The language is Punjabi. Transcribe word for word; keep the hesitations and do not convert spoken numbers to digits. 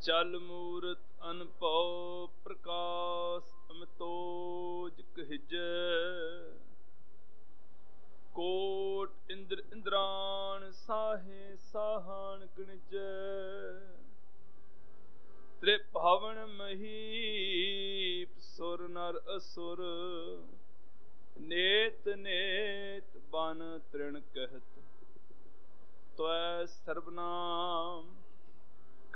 ਅਚਲ ਮੂਰਤ ਅਨਭਉ ਪ੍ਰਕਾਸ਼ ਅਮਿਤੋਜ ਕਹਿਜੈ। ਕੋਟ ਇੰਦਰ ਇੰਦਰਾਣ ਸਾਹੇ ਸਾਹਣ ਗਣਿਜੈ। ਤ੍ਰਿਭਵਨ ਮਹੀਪ ਸੁਰ ਨਰ ਅਸੁਰ ਨੇਤ ਨੇਤ ਬਨ ਤ੍ਰਿਣ ਕਹਿਤ। ਤਵੈ ਸਰਬ ਨਾਮ